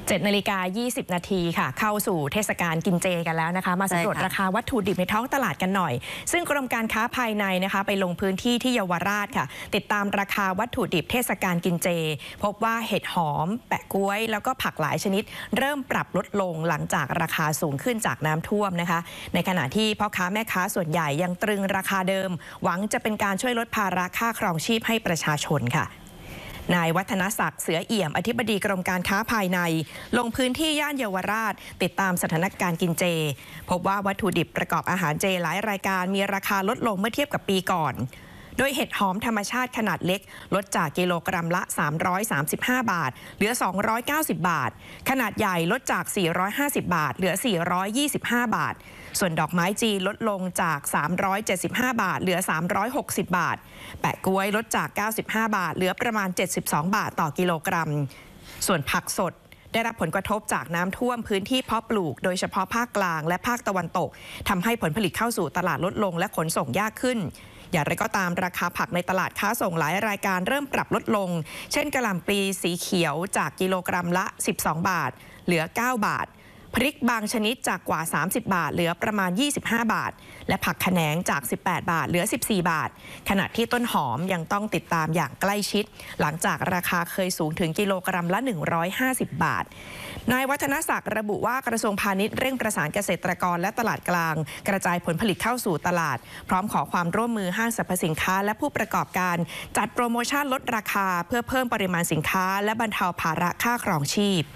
7:20 นาทีค่ะเข้าสู่เทศกาลกินเจกันแล้วนะคะมาสำรวจราคาวัตถุดิบในท้องตลาดกันหน่อยซึ่งกรมการค้าภายในนะคะไปลงพื้นที่ที่เยาวราชค่ะติดตามราคาวัตถุดิบเทศกาลกินเจพบว่าเห็ดหอมแปะก๊วยแล้วก็ผักหลายชนิดเริ่มปรับลดลงหลังจากราคาสูงขึ้นจากน้ำท่วมนะคะในขณะที่พ่อค้าแม่ค้าส่วนใหญ่ยังตรึงราคาเดิมหวังจะเป็นการช่วยลดภาระค่าครองชีพให้ประชาชนค่ะนายวัฒนศักดิ์เสือเอี่ยมอธิบดีกรมการค้าภายในลงพื้นที่ย่านเยาวราชติดตามสถานการณ์กินเจพบว่าวัตถุดิบประกอบอาหารเจหลายรายการมีราคาลดลงเมื่อเทียบกับปีก่อนโดยเห็ดหอมธรรมชาติขนาดเล็กลดจากกิโลกรัมละ335 บาทเหลือ290 บาทขนาดใหญ่ลดจาก450 บาทเหลือ425 บาทส่วนดอกไม้จีนลดลงจาก375 บาทเหลือ360 บาทแปะก๊วยลดจาก95 บาทเหลือประมาณ72 บาทต่อกิโลกรัมส่วนผักสดได้รับผลกระทบจากน้ำท่วมพื้นที่เพาะปลูกโดยเฉพาะภาคกลางและภาคตะวันตกทำให้ผลผลิตเข้าสู่ตลาดลดลงและขนส่งยากขึ้นอย่างไรก็ตามราคาผักในตลาดค้าส่งหลายรายการเริ่มปรับลดลงเช่นกะหล่ำปลีสีเขียวจากกิโลกรัมละ12 บาทเหลือ9 บาทพริกบางชนิดจากกว่า30 บาทเหลือประมาณ25 บาทและผักแขนงจาก18 บาทเหลือ14 บาทขณะที่ต้นหอมยังต้องติดตามอย่างใกล้ชิดหลังจากราคาเคยสูงถึงกิโลกรัมละ150 บาทนายวัฒนศักดิ์ระบุว่ากระทรวงพาณิชย์เร่งประสานเกษตรกรและตลาดกลางกระจายผลผลิตเข้าสู่ตลาดพร้อมขอความร่วมมือห้างสรรพสินค้าและผู้ประกอบการจัดโปรโมชั่นลดราคาเพื่อเพิ่มปริมาณสินค้าและบรรเทาภาระค่าครองชีพ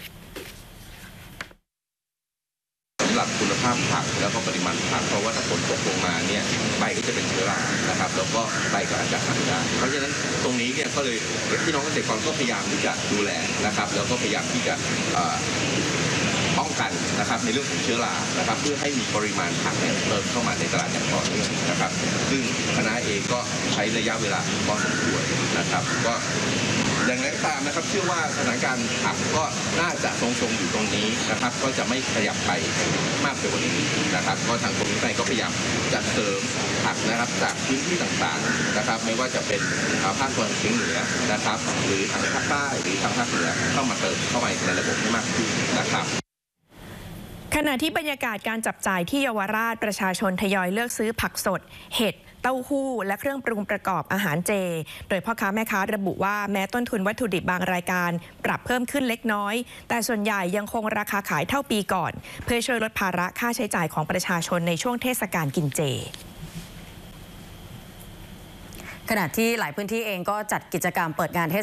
สำหรับคุณภาพผักแล้วก็ปริมาณผักเพราะว่าถ้าฝนตกลงมาเนี่ยใบก็จะเป็นเชื้อรานะครับแล้วก็ใบก็อาจจะหักได้เพราะฉะนั้นตรงนี้เนี่ยก็เลยพี่น้องเกษตรกรก็พยายามที่จะดูแลนะครับแล้วก็พยายามที่จะป้องกันนะครับในเรื่องของเชื้อรานะครับเพื่อให้มีปริมาณผักเนี่ยเพิ่มเข้ามาในตลาดอย่างต่อเนื่องนะครับซึ่งคณะเองก็ใช้ระยะเวลาพอสมควรนะครับก็อย่างไรก็ตามนะครับเชื่อว่าสถานการณ์ผักก็น่าจะทรงๆอยู่ตรงนี้นะครับก็จะไม่ขยับไปมากไปกว่านี้นะครับก็ทางกรมวิจัยก็พยายามจะเสริมผักนะครับจากพื้นที่ต่างๆนะครับไม่ว่าจะเป็นภาคตะวันออกเฉียงเหนือนะครับหรือทางภาคใต้หรือทางภาคเหนือเข้ามาเติมเข้าไปในระบบให้มากขึ้นนะครับขณะที่บรรยากาศการจับจ่ายที่เยาวราชประชาชนทยอยเลือกซื้อผักสดเห็ดเต้าหู้และเครื่องปรุงประกอบอาหารเจโดยพ่อค้าแม่ค้าระบุว่าแม้ต้นทุนวัตถุดิบบางรายการปรับเพิ่มขึ้นเล็กน้อยแต่ส่วนใหญ่ยังคงราคาขายเท่าปีก่อนเพื่อช่วยลดภาระค่าใช้จ่ายของประชาชนในช่วงเทศกาลกินเจขณะที่หลายพื้นที่เองก็จัดกิจกรรมเปิดงานเท